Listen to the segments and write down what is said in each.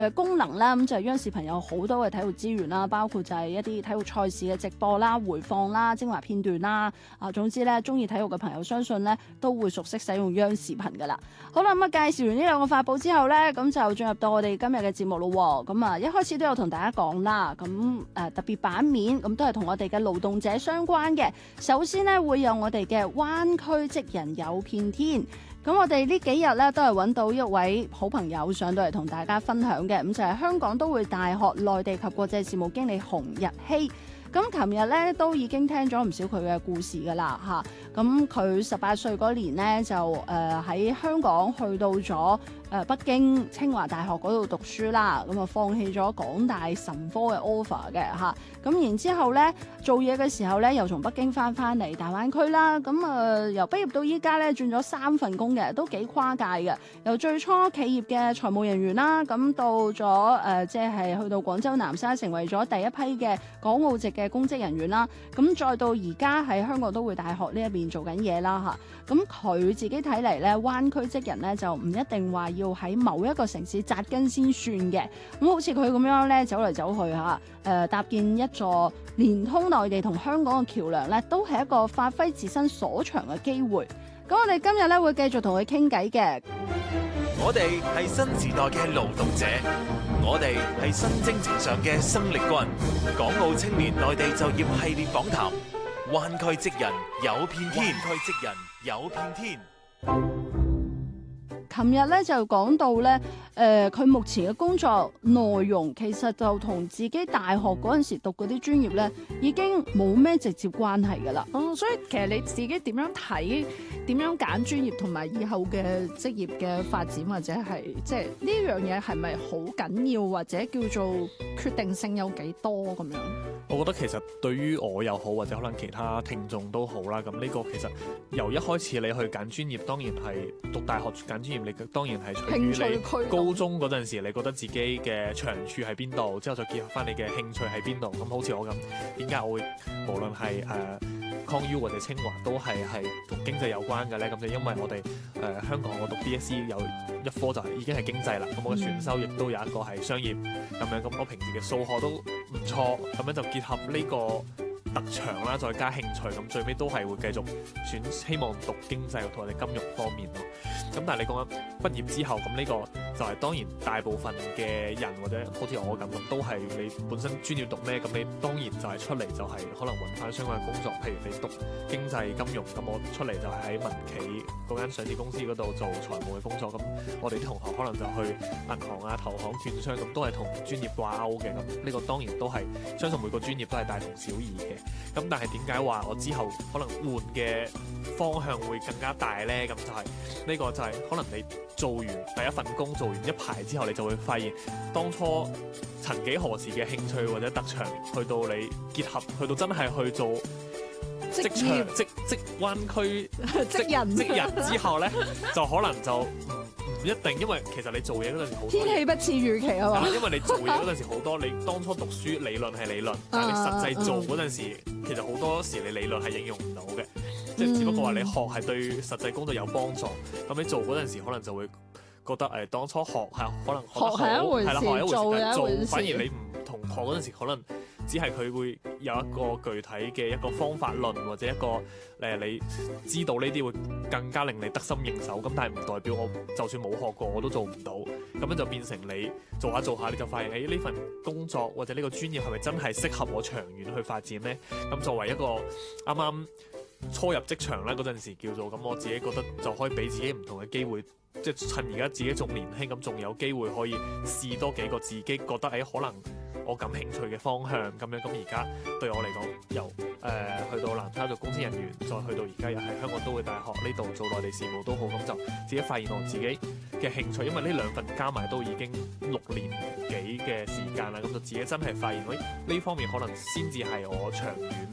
功能啦，咁就係央視頻有好多嘅體育資源啦，包括就係一啲體育賽事嘅直播啦、回放啦、精華片段啦。總之咧，中意體育嘅朋友相信咧都會熟悉使用央視頻噶啦。好啦，咁介紹完呢兩個發布之後咧，咁就進入到我哋今日嘅節目咯。咁一開始都有同大家講啦，咁特別版面咁都係同我哋嘅勞動者相關嘅。首先呢，會有我哋嘅灣區職人有片天。咁我哋呢幾日咧都係揾到一位好朋友上到嚟同大家分享嘅，咁就係香港都會大學內地及國際事務經理洪日希。咁琴日咧都已經聽咗唔少佢嘅故事噶啦嚇。咁佢18歲嗰年呢，就喺香港去到咗北京清華大學嗰度讀書啦，咁放棄咗港大神科嘅 offer 嘅嚇。咁然之後咧做嘢嘅時候咧，又從北京翻嚟大灣區啦。咁由畢業到依家咧轉咗3份工嘅，都幾跨界嘅。由最初企業嘅財務人員啦，咁到咗即係去到廣州南沙成為咗第一批嘅港澳籍嘅公職人員啦。咁再到而家喺香港都會大學呢一邊做緊嘢啦嚇。咁佢自己睇嚟咧，灣區職人咧就唔一定話要喺某一個城市紮根先算嘅。咁好似佢咁樣咧走嚟走去嚇，搭建一座連通內地同香港嘅橋梁咧，都係一個發揮自身所長嘅機會。咁我哋今日咧會繼續同佢傾偈嘅。 我哋係新時代嘅勞動者，我哋係新征程上嘅生力軍。港澳青年內地就業系列訪談，灣區職人有片天，灣區職人有片天。 琴日咧就講到咧，佢目前嘅工作內容其實就同自己大學嗰陣時讀嗰啲專業咧，已經冇咩直接關係㗎啦。 所以其實你自己點樣睇、點樣揀專業同埋以後嘅職業嘅發展，或者係即係呢樣嘢係咪好緊要，或者叫做決定性有幾多咁樣？ 我覺得其實對於我又好，或者可能其他聽眾都好啦。咁呢個其實由一開始你去揀專業，當然係讀大學揀專業，你當然係隨於你高中嗰陣時，你覺得自己嘅長處喺邊度，之後再結合翻你嘅興趣喺邊度。咁好似我咁，點解我會無論係ConU 或者清華都係同經濟有關嘅咧？咁就因為我哋香港我讀 DSE 有一科就係已經係經濟啦。咁我嘅選修亦都有一個係商業咁樣。咁我平時嘅數學都唔錯，咁樣就結合呢個特長啦，再加興趣，咁最尾都係會繼續希望讀經濟同埋金融方面咯。咁但係你講緊畢業之後，咁呢個就係當然大部分嘅人或者好似我咁都係你本身專業讀咩，咁你當然就係出嚟就係可能揾翻相關嘅工作。譬如你讀經濟金融，咁我出嚟就係喺民企嗰間上市公司嗰度做財務嘅工作。咁我哋啲同學可能就去銀行啊、投行、券商，咁都係同專業掛鈎嘅。咁呢個當然都係相信每個專業都係大同小異嘅。咁但係點解話我之後可能換嘅方向會更加大呢？咁就係呢個就係可能你做完第一份工，做完一排之後，你就會發現當初曾幾何時嘅興趣或者特長，去到你結合，去到真係去做職場職灣區職人之後呢，就可能就唔一定，因為其實你做嘢嗰陣時好多天氣不似預期啊嘛。 因為你做嘢嗰陣時好多，你當初讀書理論係理論，但係你實際做嗰陣時，其實好多時你理論係應用唔到嘅，即係只不過話你學係對實際工作有幫助。咁你做嗰陣時，可能就會覺得當初學係可能學得好，係啦，學一回事，但係做反而你唔同學嗰陣時，可能只係佢會有一個具體嘅一個方法論，或者一個你知道呢啲會更加令你得心應手。咁但係唔代表我就算冇學過我都做唔到。咁樣就變成你做下做下，你就發現呢份工作或者呢個專業係咪真係適合我長遠去發展呢？咁作為一個啱啱初入職場咧嗰陣時叫做咁，我自己覺得就可以俾自己唔同嘅機會，即係趁而家自己仲年輕，咁仲有機會可以試多幾個自己覺得可能我感興趣嘅方向咁樣。咁而家對我嚟講，由去到南沙做公司人員，再去到而家又喺香港都會大學呢度做內地事務都好，咁就自己發現我自己嘅興趣，因為呢2份加埋都已經6年幾嘅時間啦，咁就自己真係發現呢方面可能先至係我長遠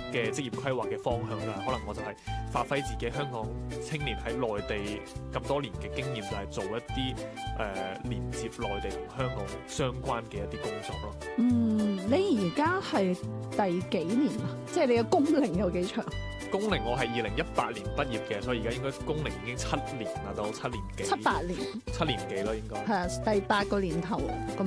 嘅職業規劃嘅方向啦。可能我就係發揮自己香港青年喺內地咁多年嘅經驗，就係做一啲連接內地同香港相關嘅一啲工作咯。 你而家係第幾年啊？即係你嘅工齡有幾長？ 工齡我係2018年畢業嘅，所以而家應該工齡已經7年啦，到7年幾。 7、8年。 7年幾咯，應該。 係啊，第8個年頭咁